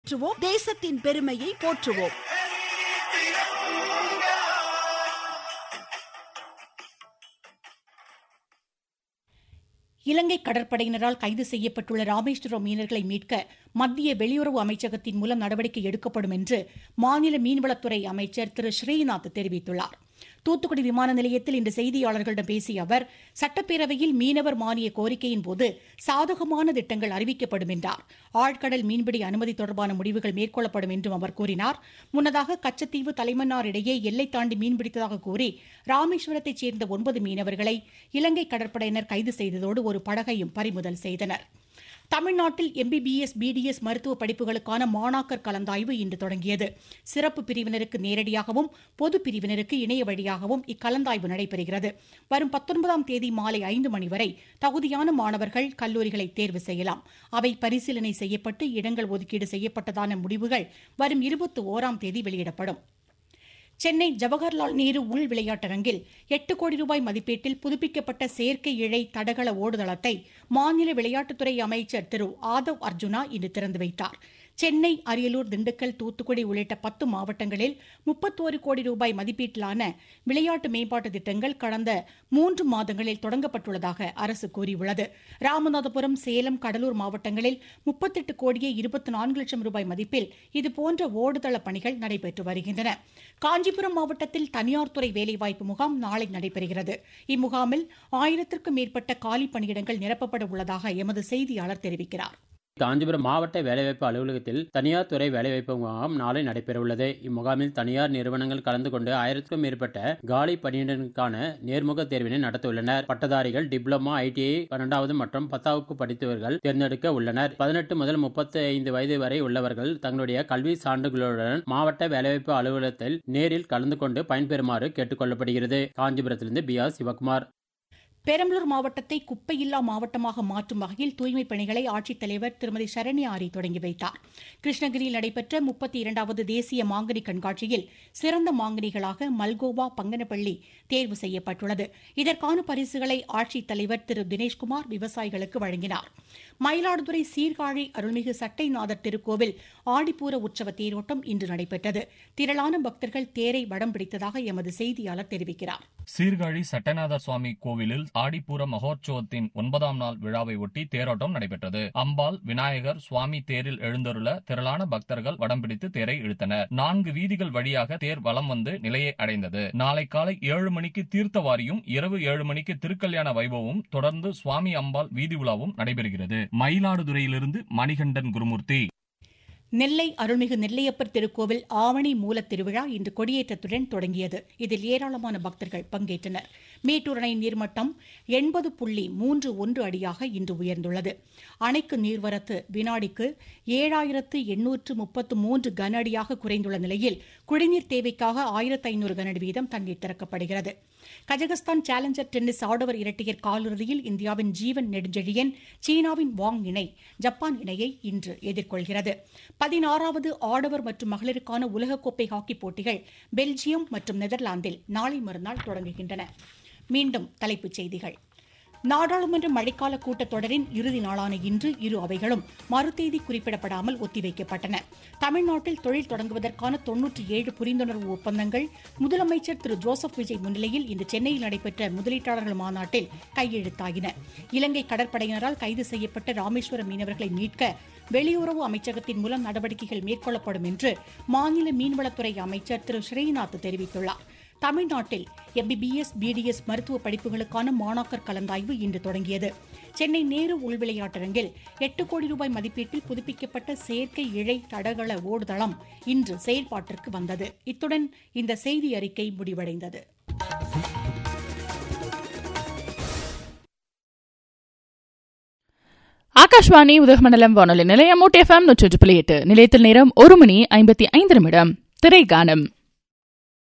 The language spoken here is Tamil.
போற்றுவோம், தேசத்தின் பெருமையை போற்றுவோம். இலங்கை கடற்படையினரால் கைது செய்யப்பட்டுள்ள ராமேஸ்வரம் மீனவர்களை மீட்க மத்திய வெளியுறவு அமைச்சகத்தின் மூலம் நடவடிக்கை எடுக்கப்படும் என்று மாநில மீன்வளத்துறை அமைச்சர் திரு ஸ்ரீநாத் தெரிவித்துள்ளார். தூத்துக்குடி விமான நிலையத்தில் இன்று செய்தியாளர்களிடம் பேசிய அவர், சட்டப்பேரவையில் மீனவர் மானிய கோரிக்கையின் போது சாதகமான திட்டங்கள் அறிவிக்கப்படும் என்றார். ஆழ்கடல் மீன்பிடி அனுமதி தொடர்பான முடிவுகள் மேற்கொள்ளப்படும் என்றும் அவர் கூறினார். முன்னதாக கச்சத்தீவு தலைமன்னார் இடையே எல்லை தாண்டி மீன்பிடித்ததாக கூறி ராமேஸ்வரத்தைச் சேர்ந்த 9 மீனவர்களை இலங்கை கடற்படையினர் கைது செய்ததோடு ஒரு படகையும் பறிமுதல் செய்தனர். தமிழ்நாட்டில் MBBS, BDS மருத்துவ படிப்புகளுக்கான மாணாக்கர் கலந்தாய்வு இன்று தொடங்கியது. சிறப்பு பிரிவினருக்கு நேரடியாகவும் பொது பிரிவினருக்கு இணைய வழியாகவும் இக்கலந்தாய்வு நடைபெறுகிறது. வரும் 19ஆம் தேதி மாலை 5 மணி வரை தகுதியான மாணவர்கள் கல்லூரிகளை தேர்வு செய்யலாம். அவை பரிசீலனை செய்யப்பட்டு இடங்கள் ஒதுக்கீடு செய்யப்பட்டதான முடிவுகள் வரும் 21ஆம் தேதி வெளியிடப்படும். சென்னை ஜவஹர்லால் நேரு உள் விளையாட்டரங்கில் 8 கோடி ரூபாய் மதிப்பீட்டில் புதுப்பிக்கப்பட்ட செயற்கை இழை தடகள ஓடுதளத்தை மாநில விளையாட்டுத்துறை அமைச்சர் திரு ஆதவ் அர்ஜுனா இன்று திறந்து வைத்தார். சென்னை, அரியலூர், திண்டுக்கல், தூத்துக்குடி உள்ளிட்ட 10 மாவட்டங்களில் 31 கோடி ரூபாய் மதிப்பீட்டிலான விளையாட்டு மேம்பாட்டு திட்டங்கள் கடந்த 3 மாதங்களில் தொடங்கப்பட்டுள்ளதாக அரசு கூறியுள்ளது. ராமநாதபுரம், சேலம், கடலூர் மாவட்டங்களில் 38 கோடியே 24 லட்சம் ரூபாய் மதிப்பில் இதுபோன்ற ஓடுதள பணிகள் நடைபெற்று வருகின்றன. காஞ்சிபுரம் மாவட்டத்தில் தனியார் துறை வேலைவாய்ப்பு முகாம் நாளை நடைபெறுகிறது. இம்முகாமில் 1000க்கும் மேற்பட்ட காலி பணியிடங்கள் நிரப்பப்பட உள்ளதாக எமது செய்தியாளர் தெரிவிக்கிறார். காஞ்சிபுரம் மாவட்ட வேலைவாய்ப்பு அலுவலகத்தில் தனியார் துறை வேலைவாய்ப்பு முகாம் நாளை நடைபெறவுள்ளது. இம்முகாமில் தனியார் நிறுவனங்கள் கலந்து கொண்டு 1000க்கும் மேற்பட்ட காலி பணியிடங்களுக்கான நேர்முக தேர்வினை நடத்தவுள்ளனர். பட்டதாரிகள், டிப்ளமா, ITI 12வது மற்றும் 10வது படித்தவர்கள் தேர்ந்தெடுக்க உள்ளனர். 18 முதல் 35 வயது வரை உள்ளவர்கள் தங்களுடைய கல்வி சான்றுகளுடன் மாவட்ட வேலைவாய்ப்பு அலுவலகத்தில் நேரில் கலந்து கொண்டு பயன்பெறுமாறு கேட்டுக் கொள்ளப்படுகிறது. காஞ்சிபுரத்திலிருந்து BR சிவகுமார். பெரம்பலூர் மாவட்டத்தை குப்பையில்லா மாவட்டமாக மாற்றும் வகையில் தூய்மைப் பணிகளை ஆட்சித்தலைவர் திருமதி சரண்யா ஆரி தொடங்கி வைத்தார். கிருஷ்ணகிரியில் நடைபெற்ற 32வது தேசிய மாங்கனி கண்காட்சியில் சிறந்த மாங்கனிகளாக மல்கோவா, பங்கனப்பள்ளி தேர்வு செய்யப்பட்டுள்ளது. இதற்கான பரிசுகளை ஆட்சித்தலைவர் திரு தினேஷ்குமார் விவசாயிகளுக்கு வழங்கினார். மயிலாடுதுறை சீர்காழி அருள்மிகு சட்டைநாதர் திருக்கோவில் ஆடிப்பூர உற்சவ தேரோட்டம் இன்று நடைபெற்றது. திரளான பக்தர்கள் தேரை வடம் பிடித்ததாக எமது செய்தியாளர் தெரிவிக்கிறார். சீர்காழி சட்டைநாதர் சுவாமி கோவிலில் ஆடிப்பூர மகோற்சவத்தின் 9ஆம் நாள் விழாவை ஒட்டி தேரோட்டம் நடைபெற்றது. அம்பாள், விநாயகர், சுவாமி தேரில் எழுந்தருள திரளான பக்தர்கள் வடம் பிடித்து தேரை இழுத்தனர். 4 வீதிகள் வழியாக தேர் வலம் வந்து நிலையை அடைந்தது. நாளை காலை 7 மணிக்கு தீர்த்தவாரியும், இரவு 7 மணிக்கு திருக்கல்யாண வைபவமும், தொடர்ந்து சுவாமி அம்பாள் வீதி உலாவும் நடைபெறுகிறது. மயிலாடுதுறையிலிருந்து மணிகண்டன் குருமூர்த்தி. நெல்லை அருள்மிகு நெல்லையப்பர் திருக்கோவில் ஆவணி மூலத் திருவிழா இன்று கொடியேற்றத்துடன் தொடங்கியது. இதில் ஏராளமான பக்தர்கள் பங்கேற்றனர். மேட்டூர் அணை நீர்மட்டம் 80.31 அடியாக இன்று உயர்ந்துள்ளது. அணைக்கு நீர்வரத்து வினாடிக்கு 7833 கன அடியாக குறைந்துள்ள நிலையில் குடிநீர் தேவைக்காக 1500 கனஅடி வீதம் தண்ணீர் திறக்கப்படுகிறது. கஜகஸ்தான் சேலஞ்சர் டென்னிஸ் ஆடவர் இரட்டையர் காலிறுதியில் இந்தியாவின் ஜீவன் நெடுஞ்செழியன், சீனாவின் வாங் இணை ஜப்பான் இணையை இன்று எதிர்கொள்கிறது. 16வது ஆடவர் மற்றும் மகளிருக்கான உலகக்கோப்பை ஹாக்கி போட்டிகள் பெல்ஜியம் மற்றும் நெதர்லாந்தில் நாளை மறுநாள் தொடங்குகின்றன. மீண்டும் தலைப்புச் செய்திகள். நாடாளுமன்ற மழைக்கால கூட்டத்தொடரின் இறுதி நாளான இன்று இரு அவைகளும் மறுதேதி குறிப்பிடப்படாமல் ஒத்திவைக்கப்பட்டன. தமிழ்நாட்டில் தொழில் தொடங்குவதற்கான 97 புரிந்துணர்வு ஒப்பந்தங்கள் முதலமைச்சர் திரு ஜோசப் விஜய் முன்னிலையில் இன்று சென்னையில் நடைபெற்ற முதலீட்டாளர்கள் மாநாட்டில் கையெழுத்தாகின. இலங்கை கடற்படையினரால் கைது செய்யப்பட்ட ராமேஸ்வரம் மீனவர்களை மீட்க வெளியுறவு அமைச்சகத்தின் மூலம் நடவடிக்கைகள் மேற்கொள்ளப்படும் என்று மாநில மீன்வளத்துறை அமைச்சர் திரு ஸ்ரீநாத் தெரிவித்துள்ளார். தமிழ்நாட்டில் MBBS, BDS மருத்துவ படிப்புகளுக்கான மாணாக்கர் கலந்தாய்வு இன்று தொடங்கியது. சென்னை நேரு உள்விளையாட்டரங்கில் 8 கோடி ரூபாய் மதிப்பீட்டில் புதுப்பிக்கப்பட்ட செயற்கை இழை தடகள ஓடுதளம் இன்று செயல்பாட்டிற்கு வந்தது. இத்துடன் இந்த செய்தி அறிக்கை முடிவடைந்தது. ஆகாஷ்வாணி உதகமண்டலம் வானொலி நிலையம் FM 102.8. நிலையத்தில் நேரம் 1 மணி 55 நிமிடம். திரைகானம்.